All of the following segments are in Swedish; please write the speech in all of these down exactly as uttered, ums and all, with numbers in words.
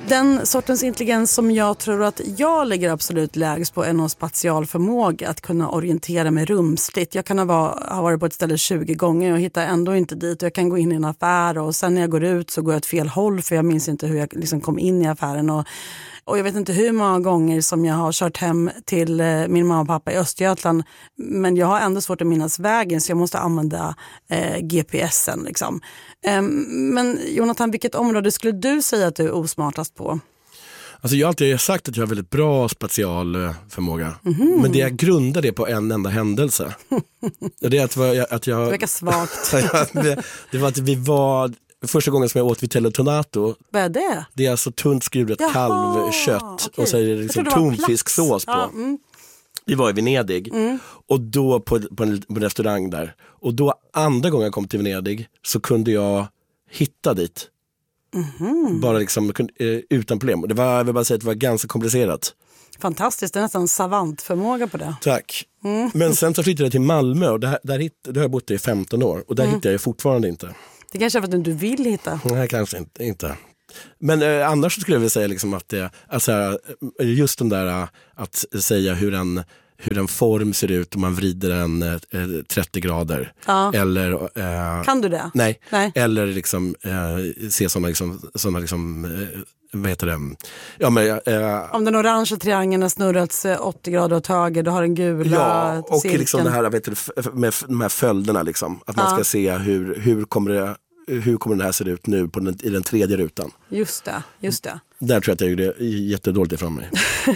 Den sortens intelligens som jag tror att jag ligger absolut lägst på är någon spatial förmåga att kunna orientera mig rumsligt. Jag kan ha, var, ha varit på ett ställe tjugo gånger och hittar ändå inte dit. Jag kan gå in i en affär och sen när jag går ut så går jag åt fel håll för jag minns inte hur jag liksom kom in i affären. Och, och jag vet inte hur många gånger som jag har kört hem till eh, min mamma och pappa i Östergötland. Men jag har ändå svårt att minnas vägen så jag måste använda eh, G P S'en liksom. Eh, men Jonathan, vilket område skulle du säga att du är osmartast på? Alltså jag har alltid sagt att jag har väldigt bra spatial förmåga. Mm-hmm. Men det jag grundar det på en enda händelse. Det är att, var, att jag... Det verkar svagt. det, det var att vi var... Första gången som jag åt Vitello Tonato. Vad är det? Det är alltså tunt skuret kalvkött. Okay. Och så är det liksom tonfisksås på. Ja, mm. Vi var i Venedig. Mm. Och då på, på, en, på en restaurang där. Och då andra gången jag kom till Venedig så kunde jag hitta dit. Mm-hmm. Bara liksom utan problem. Det var, jag vill bara säga att det var ganska komplicerat. Fantastiskt, det är nästan savantförmåga på det. Tack. Mm. Men sen så flyttade jag till Malmö och där, där, hitt, där har jag bott i femton år. Och där mm. hittar jag fortfarande inte. Det kanske är för att du vill hitta. Nej, kanske inte. inte. Men eh, annars skulle jag vilja säga liksom att det, alltså, just den där att säga hur en, hur en form ser ut om man vrider den eh, trettio grader. Ja. Eller, eh, kan du det? Nej. nej. Eller liksom, eh, se sådana liksom, såna liksom eh, vad heter det? Ja, men, eh, om den orangea triangeln har snurrats åttio grader åt höger, då har den gula ja, och cirkeln. Liksom det här vet du, med de här följderna liksom. Att man ja. ska se hur, hur kommer det hur kommer den här se ut nu på den, i den tredje rutan. Just det, just det. Där tror jag att jag gjorde jättedåligt ifrån mig.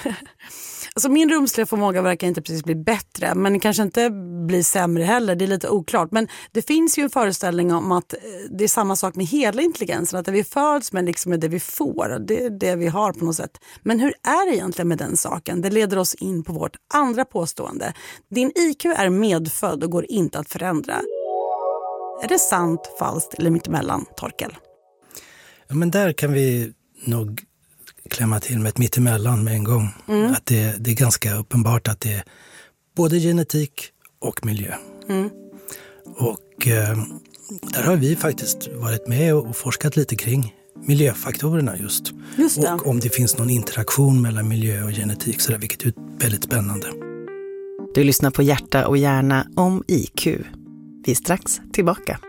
Alltså min rumsliga förmåga verkar inte precis bli bättre, men kanske inte bli sämre heller. Det är lite oklart. Men det finns ju en föreställning om att det är samma sak med hela intelligensen. Att det vi föds med liksom är det vi får. Det är det vi har på något sätt. Men hur är det egentligen med den saken? Det leder oss in på vårt andra påstående. Din I Q är medfödd och går inte att förändra. Är det sant, falskt eller mittemellan, Torkel? Ja, men där kan vi nog klämma till med ett mittemellan med en gång. Mm. Att det, det är ganska uppenbart att det är både genetik och miljö. Mm. Och eh, där har vi faktiskt varit med och forskat lite kring miljöfaktorerna just. just det. Och om det finns någon interaktion mellan miljö och genetik, så där, vilket är väldigt spännande. Du lyssnar på Hjärta och hjärna om I Q. Vi är strax tillbaka.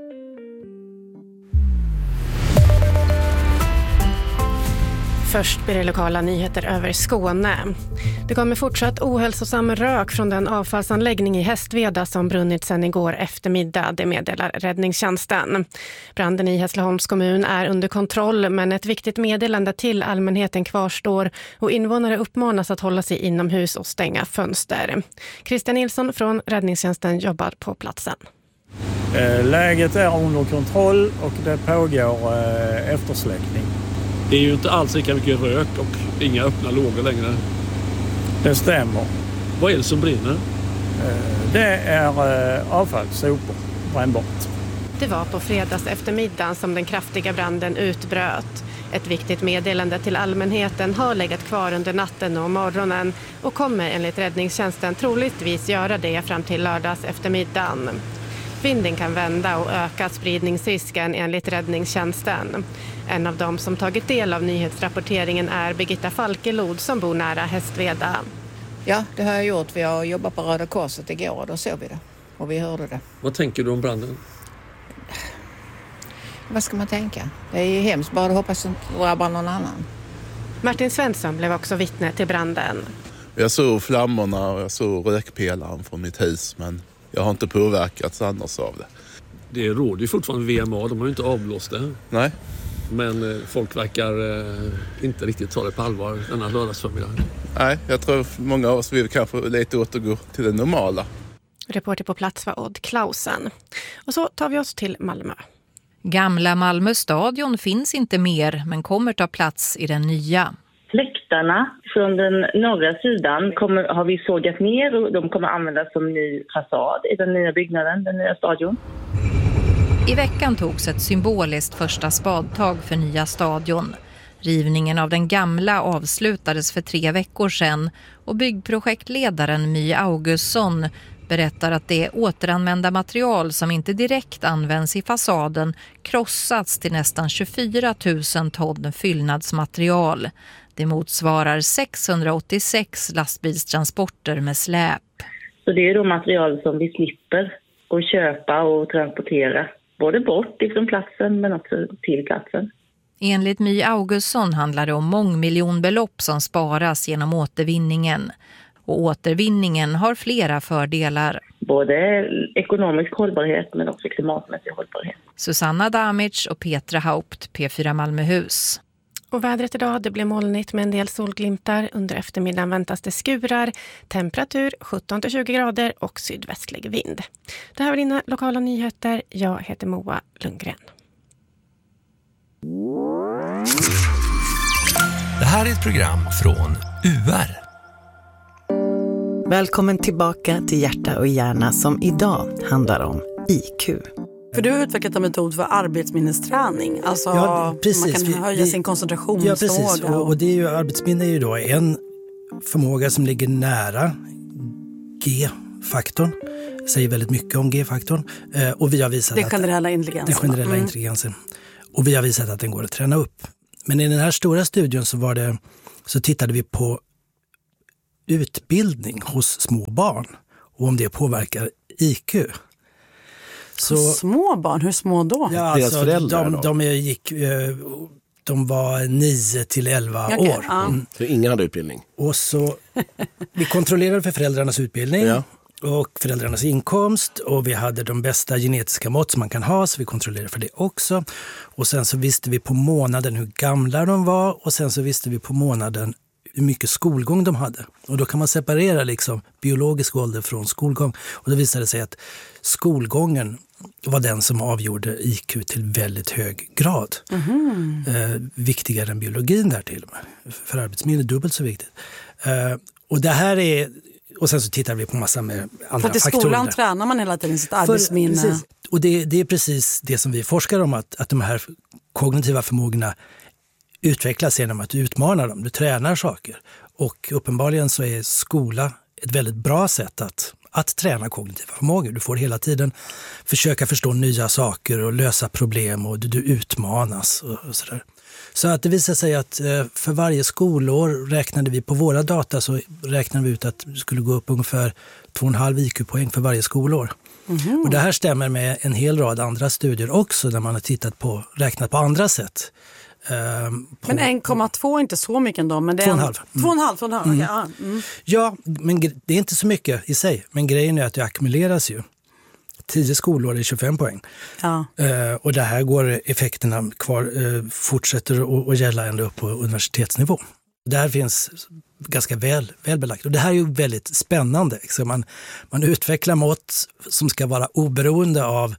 Först blir det lokala nyheter över Skåne. Det kommer fortsatt ohälsosam rök från den avfallsanläggning i Hästveda som brunnit sedan igår eftermiddag, det meddelar räddningstjänsten. Branden i Hässleholms kommun är under kontroll, men ett viktigt meddelande till allmänheten kvarstår och invånare uppmanas att hålla sig inomhus och stänga fönster. Christian Nilsson från räddningstjänsten jobbar på platsen. Läget är under kontroll och det pågår eftersläckning. Det är ju inte alls lika mycket rök och inga öppna lågor längre. Det stämmer. Vad är det som brinner? Det är avfall, sopor, brännbart. Det var på fredags eftermiddagen som den kraftiga branden utbröt. Ett viktigt meddelande till allmänheten har legat kvar under natten och morgonen och kommer enligt räddningstjänsten troligtvis göra det fram till lördags eftermiddagen. Vinden kan vända och öka spridningsrisken enligt räddningstjänsten. En av dem som tagit del av nyhetsrapporteringen är Birgitta Falkelod som bor nära Hästveda. Ja, det har jag gjort. Vi har jobbat på Röda Korset igår och då såg vi det. Och vi hörde det. Vad tänker du om branden? Vad ska man tänka? Det är ju hemskt, bara hoppas att det drabbar någon annan. Martin Svensson blev också vittne till branden. Jag såg flammorna och jag såg rökpelaren från mitt hus, men jag har inte påverkats annars av det. Det råder ju fortfarande V M A, de har ju inte avblåst det. Nej. Men folk verkar eh, inte riktigt ta det på allvar denna lördagsförmiddag. Nej, jag tror många av oss vill kanske lite återgå till det normala. Reporter på plats var Odd Klausen. Och så tar vi oss till Malmö. Gamla Malmö stadion finns inte mer, men kommer ta plats i den nya. Läktarna från den norra sidan kommer, har vi sågat ner och de kommer användas som ny fasad i den nya byggnaden, den nya stadion. I veckan togs ett symboliskt första spadtag för nya stadion. Rivningen av den gamla avslutades för tre veckor sedan och byggprojektledaren My Augustsson berättar att det återanvända material som inte direkt används i fasaden krossats till nästan tjugofyra tusen ton fyllnadsmaterial. Det motsvarar sexhundraåttiosex lastbilstransporter med släp. Så det är då material som vi slipper att köpa och transportera. Både bort ifrån platsen men också till platsen. Enligt My Augustsson handlar det om mångmiljonbelopp som sparas genom återvinningen. Och återvinningen har flera fördelar. Både ekonomisk hållbarhet men också klimatmässig hållbarhet. Susanna Damic och Petra Haupt, P fyra Malmöhus. Och vädret idag, det blir molnigt med en del solglimtar. Under eftermiddagen väntas det skurar. Temperatur sjutton till tjugo grader och sydvästlig vind. Det här var dina lokala nyheter. Jag heter Moa Lundgren. Det här är ett program från U R. Välkommen tillbaka till Hjärta och hjärna som idag handlar om I Q. För du har utvecklat en metod för arbetsminnesträning. Alltså ja, precis. man kan höja vi, sin koncentrationsförmåga. Ja, precis. Och, och det är ju, arbetsminne är ju då en förmåga som ligger nära G-faktorn. Säger väldigt mycket om G-faktorn. Eh, och vi har visat den att, generella intelligensen. Den generella mm. intelligensen. Och vi har visat att den går att träna upp. Men i den här stora studien så, var det, så tittade vi på utbildning hos små barn. Och om det påverkar I Q. Så, små barn? Hur små då? Ja, Deras alltså, föräldrar de, då? de, gick, de var nio till elva okay, år. ja. Mm. Så ingen hade utbildning? Och så, vi kontrollerade för föräldrarnas utbildning ja. och föräldrarnas inkomst. Och vi hade de bästa genetiska mått som man kan ha, så vi kontrollerade för det också. Och sen så visste vi på månaden hur gamla de var. Och sen så visste vi på månaden hur mycket skolgång de hade. Och då kan man separera liksom biologisk ålder från skolgång. Och då visade det sig att skolgången var den som avgjorde I Q till väldigt hög grad. Mm. Eh, viktigare än biologin där till och med. För arbetsminne är dubbelt så viktigt. Eh, och det här är... Och sen så tittar vi på massa med andra faktorer. För att i skolan tränar man hela tiden sitt arbetsminne. För, precis. Och det, det är precis det som vi forskar om. Att, att de här kognitiva förmågorna utvecklas genom att du utmanar dem. Du tränar saker. Och uppenbarligen så är skola ett väldigt bra sätt att, att träna kognitiva förmågor. Du får hela tiden försöka förstå nya saker och lösa problem och du, du utmanas och, och sådär. Så att det visar sig att eh, för varje skolår räknade vi på våra data så räknade vi ut att det skulle gå upp ungefär två komma fem I Q-poäng för varje skolår. Mm-hmm. Och det här stämmer med en hel rad andra studier också där man har tittat på, räknat på andra sätt. Um, men en komma två är inte så mycket ändå. Men det är två komma fem. En, två komma fem, två komma fem, mm. okay, ah, mm. Ja, men det är inte så mycket i sig. Men grejen är att det ackumuleras ju. tio skolår är tjugofem poäng. Ja. Uh, och det här går effekterna kvar, uh, fortsätter att gälla ända upp på universitetsnivå. Det här finns ganska väl, väl belagt. Och det här är ju väldigt spännande. Så man, man utvecklar mått som ska vara oberoende av...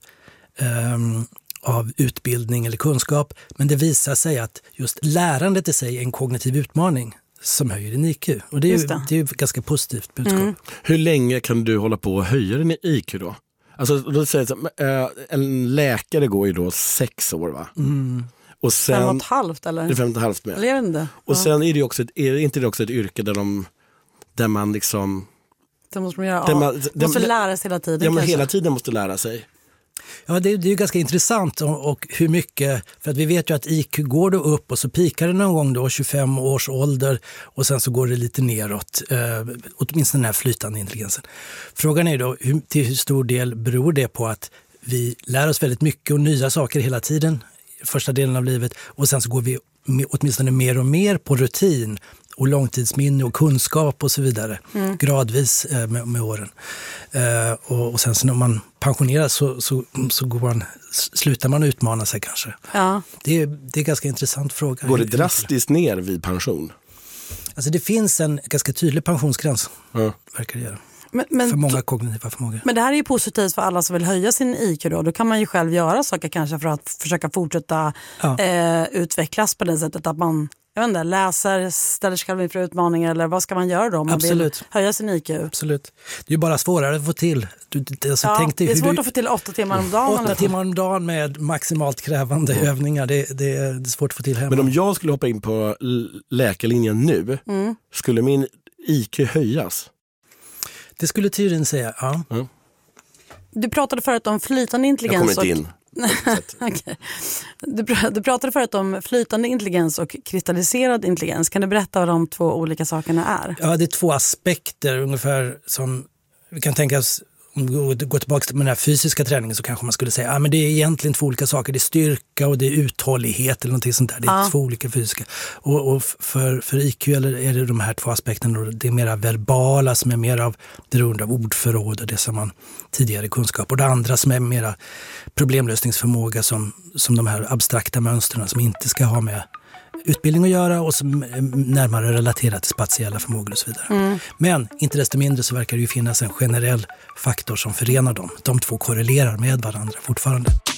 Um, av utbildning eller kunskap, men det visar sig att just lärandet i sig är en kognitiv utmaning som höjer din I Q. Och det är ju, det. det är ju ett ganska positivt budskap. Mm. Hur länge kan du hålla på att höja din I Q då? Alltså, då säger jag, en läkare går ju då sex år va? Mm. Och sen, fem och ett halvt eller? Det är fem och ett halvt med. Eller inte. Och ja. sen är det också ett, är inte det också ett yrke där, de, där man liksom... Det måste man göra. Där man, där, måste lära sig hela tiden. Ja, men kanske. hela tiden måste lära sig. Ja, det, det är ju ganska intressant och, och hur mycket, för att vi vet ju att I Q går då upp och så pikar det någon gång då tjugofem års ålder och sen så går det lite neråt, eh, åtminstone den här flytande intelligensen. Frågan är då hur, till hur stor del beror det på att vi lär oss väldigt mycket och nya saker hela tiden, första delen av livet, och sen så går vi med, åtminstone mer och mer på rutin och långtidsminne och kunskap och så vidare, mm. gradvis eh, med, med åren. Eh, och, och sen så när man pensioneras så, så, så går man, slutar man utmana sig kanske. Ja. Det, är, det är en ganska intressant fråga. Går det drastiskt ner vid pension? Alltså det finns en ganska tydlig pensionsgräns, ja. verkar det göra. Men, men, för många kognitiva förmågor. Men det här är ju positivt för alla som vill höja sin I Q då. Då kan man ju själv göra saker kanske för att försöka fortsätta ja. eh, utvecklas på det sättet att man jag vet inte, läser, ställer sig själv inför utmaningar eller vad ska man göra då om man Absolut. vill höja sin I Q? Absolut. Det är ju bara svårare att få till. Du, alltså, ja, tänk dig det är svårt du, att få till åtta timmar om dagen. Åtta eller? timmar om dagen med maximalt krävande mm. övningar. Det, det, är, det är svårt att få till hemma. Men om jag skulle hoppa in på läkarlinjen nu, mm. skulle min I Q höjas? Det skulle teorin säga, ja. Mm. Du pratade förut om flytande intelligens. Jag kommer inte in. Okay. du, pr- du pratade förut om flytande intelligens och kristalliserad intelligens. Kan du berätta vad de två olika sakerna är? Ja, det är två aspekter ungefär som vi kan tänka oss. Om vi går tillbaka till den här fysiska träningen så kanske man skulle säga att ah, det är egentligen två olika saker. Det är styrka och det är uthållighet eller någonting sånt där. Det är ja. två olika fysiska. Och, och för, för I Q eller är det de här två aspekterna. Det är mera verbala som är mer av beroende av ordförråd och det som man tidigare kunskap. Och det andra som är mera problemlösningsförmåga som, som de här abstrakta mönstren som inte ska ha med utbildning att göra och som är närmare relaterat till spatiella förmågor och så vidare. Mm. Men inte desto mindre så verkar det ju finnas en generell faktor som förenar dem. De två korrelerar med varandra fortfarande.